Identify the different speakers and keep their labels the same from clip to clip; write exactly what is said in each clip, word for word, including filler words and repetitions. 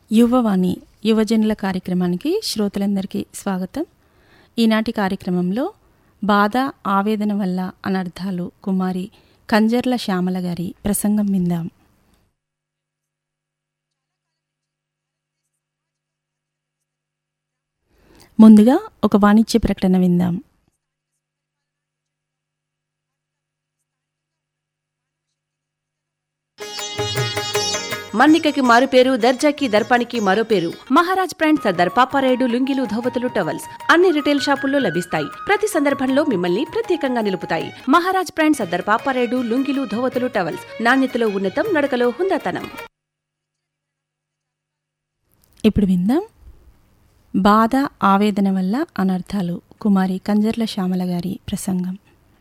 Speaker 1: యువవాణి యువజనుల కార్యక్రమానికి శ్రోతలందరికీ స్వాగతం. ఈనాటి కార్యక్రమంలో బాధ ఆవేదన వల్ల అనర్థాలు కుమారి కంజర్ల శ్యామల గారి ప్రసంగం విందాం. ముందుగా ఒక వాణిజ్య ప్రకటన విందాం.
Speaker 2: మన్నికకి మారు పేరు, దర్జాకి దర్పానికి మరో పేరు. మహారాజ్ బ్రాండ్ సర్దార్ పాపారాయుడు లుంగీలు, ధోవతులు, టవల్స్ అన్ని రిటైల్ షాపుల్లో లభిస్తాయి. ప్రతి సందర్భంలో మిమ్మల్ని ప్రత్యేకంగా నిలుపుతాయి. మహారాజ్ బ్రాండ్ సర్దార్ పాపారాయుడు లుంగీలు, ధోవతులు, టవల్స్ నాణ్యతలో ఉన్నతం, నడకలో హుందాతనం.
Speaker 1: ఇప్పుడు విందాం బాధ ఆవేదన వల్ల అనర్థాలు కుమారి కంజర్ల శ్యామల గారి ప్రసంగం.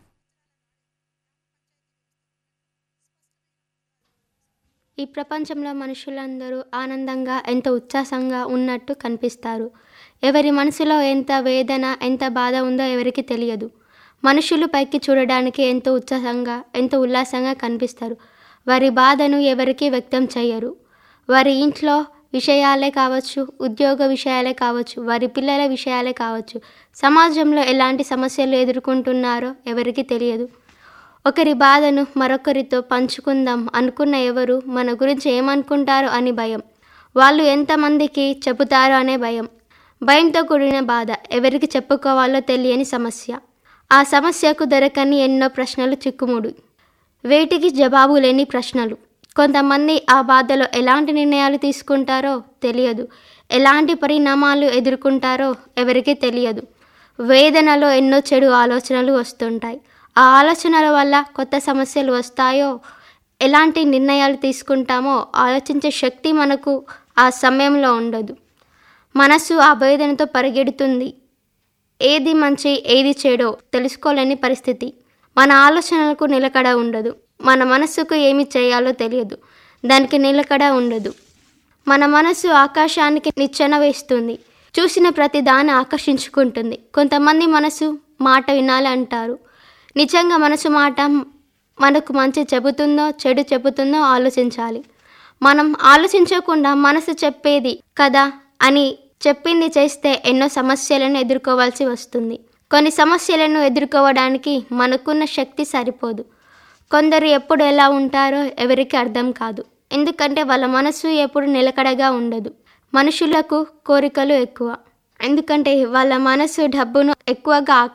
Speaker 3: ఈ ప్రపంచంలో మనుషులందరూ ఆనందంగా, ఎంత ఉత్సాహంగా ఉన్నట్టు కనిపిస్తారు. ఎవరి మనసులో ఎంత వేదన, ఎంత బాధ ఉందో ఎవరికి తెలియదు. మనుషులు పైకి చూడడానికి ఎంతో ఉత్సాహంగా, ఎంతో ఉల్లాసంగా కనిపిస్తారు. వారి బాధను ఎవరికి వ్యక్తం చేయరు. వారి ఇంట్లో విషయాలే కావచ్చు, ఉద్యోగ విషయాలే కావచ్చు, వారి పిల్లల విషయాలే కావచ్చు, సమాజంలో ఎలాంటి సమస్యలు ఎదుర్కొంటున్నారో ఎవరికి తెలియదు. ఒకరి బాధను మరొకరితో పంచుకుందాం అనుకున్న ఎవరు మన గురించి ఏమనుకుంటారో అని భయం. వాళ్ళు ఎంతమందికి చెబుతారో అనే భయం. భయంతో కూడిన బాధ, ఎవరికి చెప్పుకోవాలో తెలియని సమస్య. ఆ సమస్యకు దొరకని ఎన్నో ప్రశ్నలు చిక్కుముడు, వేటికి జవాబు లేని ప్రశ్నలు. కొంతమంది ఆ బాధలో ఎలాంటి నిర్ణయాలు తీసుకుంటారో తెలియదు. ఎలాంటి పరిణామాలు ఎదుర్కొంటారో ఎవరికి తెలియదు. వేదనలో ఎన్నో చెడు ఆలోచనలు వస్తుంటాయి. ఆ ఆలోచనల వల్ల కొత్త సమస్యలు వస్తాయో, ఎలాంటి నిర్ణయాలు తీసుకుంటామో ఆలోచించే శక్తి మనకు ఆ సమయంలో ఉండదు. మనసు ఆ వేదనతో పరిగెడుతుంది. ఏది మంచి, ఏది చెడో తెలుసుకోలేని పరిస్థితి. మన ఆలోచనలకు నిలకడ ఉండదు. మన మనసుకు ఏమి చేయాలో తెలియదు. దానికి నిలకడ ఉండదు. మన మనసు ఆకాశానికి నిచ్చెన వేస్తుంది. చూసిన ప్రతి దాన్ని ఆకర్షించుకుంటుంది. కొంతమంది మనసు మాట వినాలి అంటారు. నిజంగా మనసు మాట మనకు మంచి చెబుతుందో చెడు చెబుతుందో ఆలోచించాలి. మనం ఆలోచించకుండా మనసు చెప్పేది కదా అని చెప్పింది చేస్తే ఎన్నో సమస్యలను ఎదుర్కోవాల్సి వస్తుంది. కొన్ని సమస్యలను ఎదుర్కోవడానికి మనకున్న శక్తి సరిపోదు. కొందరు ఎప్పుడు ఎలా ఉంటారో ఎవరికి అర్థం కాదు. ఎందుకంటే వాళ్ళ మనసు ఎప్పుడు నిలకడగా ఉండదు. మనుషులకు కోరికలు ఎక్కువ. ఎందుకంటే వాళ్ళ మనసు డబ్బును ఎక్కువగా